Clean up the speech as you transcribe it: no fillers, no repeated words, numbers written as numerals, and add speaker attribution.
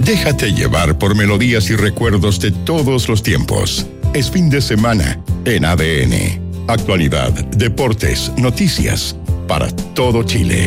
Speaker 1: Déjate llevar por melodías y recuerdos de todos los tiempos. Es fin de semana en ADN. Actualidad, deportes, noticias para todo Chile.